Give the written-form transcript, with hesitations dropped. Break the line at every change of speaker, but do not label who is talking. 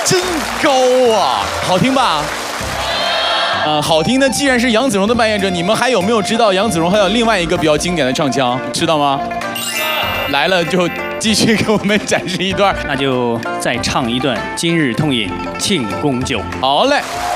真高啊！好听吧？好听的既然是杨子荣的扮演者，你们还有没有知道杨子荣还有另外一个比较经典的唱腔，知道吗？来了就继续给我们展示一段，
那就再唱一段《今日痛饮庆功酒》。
好嘞。